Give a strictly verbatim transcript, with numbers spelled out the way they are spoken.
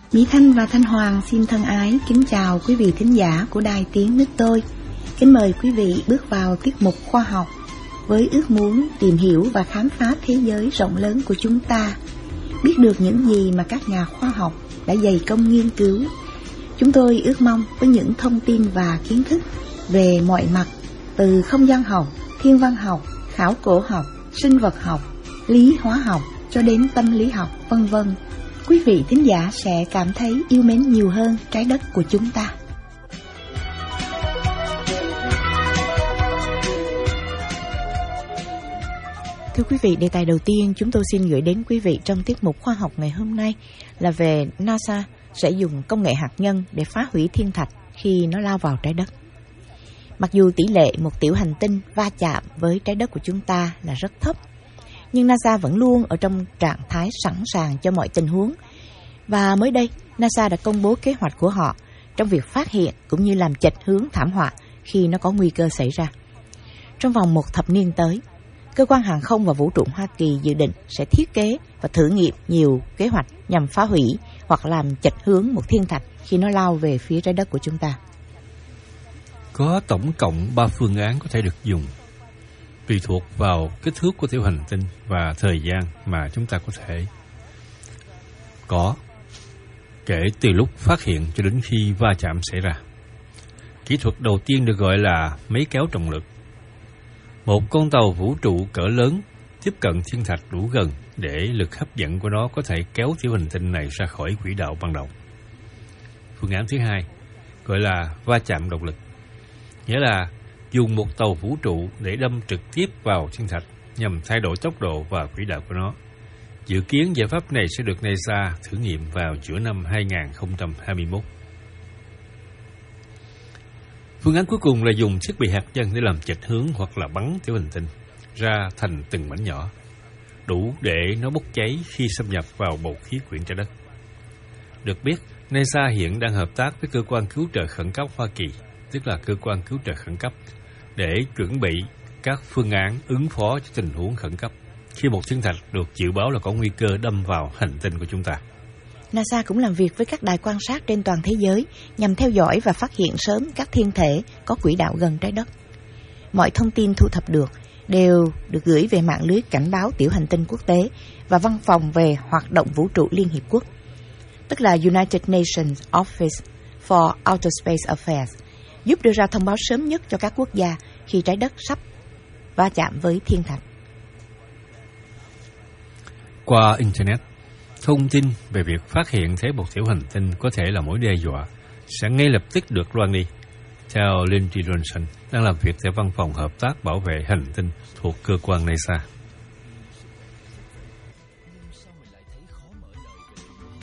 Mỹ Thanh và Thanh Hoàng xin thân ái kính chào quý vị thính giả của Đài Tiếng Nước Tôi. Kính mời quý vị bước vào tiết mục khoa học với ước muốn tìm hiểu và khám phá thế giới rộng lớn của chúng ta, biết được những gì mà các nhà khoa học đã dày công nghiên cứu. Chúng tôi ước mong với những thông tin và kiến thức về mọi mặt, từ không gian học, thiên văn học, khảo cổ học, sinh vật học, lý hóa học cho đến tâm lý học, vân vân, quý vị thính giả sẽ cảm thấy yêu mến nhiều hơn trái đất của chúng ta. Thưa quý vị, đề tài đầu tiên chúng tôi xin gửi đến quý vị trong tiết mục khoa học ngày hôm nay là về NASA sẽ dùng công nghệ hạt nhân để phá hủy thiên thạch khi nó lao vào trái đất. Mặc dù tỷ lệ một tiểu hành tinh va chạm với trái đất của chúng ta là rất thấp, nhưng NASA vẫn luôn ở trong trạng thái sẵn sàng cho mọi tình huống. Và mới đây, NASA đã công bố kế hoạch của họ trong việc phát hiện cũng như làm chệch hướng thảm họa khi nó có nguy cơ xảy ra. Trong vòng một thập niên tới, Cơ quan Hàng không và Vũ trụ Hoa Kỳ dự định sẽ thiết kế và thử nghiệm nhiều kế hoạch nhằm phá hủy hoặc làm chệch hướng một thiên thạch khi nó lao về phía trái đất của chúng ta. Có tổng cộng ba phương án có thể được dùng, tùy thuộc vào kích thước của tiểu hành tinh và thời gian mà chúng ta có thể có, kể từ lúc phát hiện cho đến khi va chạm xảy ra. Kỹ thuật đầu tiên được gọi là máy kéo trọng lực. Một con tàu vũ trụ cỡ lớn tiếp cận thiên thạch đủ gần để lực hấp dẫn của nó có thể kéo tiểu hành tinh này ra khỏi quỹ đạo ban đầu. Phương án thứ hai gọi là va chạm động lực, nghĩa là dùng một tàu vũ trụ để đâm trực tiếp vào thiên thạch nhằm thay đổi tốc độ và quỹ đạo của nó. Dự kiến giải pháp này sẽ được NASA thử nghiệm vào giữa năm hai không hai mốt. Phương án cuối cùng là dùng thiết bị hạt nhân để làm chệch hướng hoặc là bắn tiểu hành tinh ra thành từng mảnh nhỏ, đủ để nó bốc cháy khi xâm nhập vào bầu khí quyển trái đất. Được biết, NASA hiện đang hợp tác với cơ quan cứu trợ khẩn cấp Hoa Kỳ, tức là cơ quan cứu trợ khẩn cấp, để chuẩn bị các phương án ứng phó cho tình huống khẩn cấp khi một thiên thạch được dự báo là có nguy cơ đâm vào hành tinh của chúng ta. NASA cũng làm việc với các đài quan sát trên toàn thế giới nhằm theo dõi và phát hiện sớm các thiên thể có quỹ đạo gần trái đất. Mọi thông tin thu thập được đều được gửi về mạng lưới cảnh báo tiểu hành tinh quốc tế và văn phòng về hoạt động vũ trụ Liên Hiệp Quốc, tức là United Nations Office for Outer Space Affairs, giúp đưa ra thông báo sớm nhất cho các quốc gia khi trái đất sắp va chạm với thiên thạch. Qua Internet, thông tin về việc phát hiện thấy một tiểu hành tinh có thể là mối đe dọa sẽ ngay lập tức được loan đi. Theo Lindsey Johnson, đang làm việc tại văn phòng hợp tác bảo vệ hành tinh thuộc cơ quan NASA.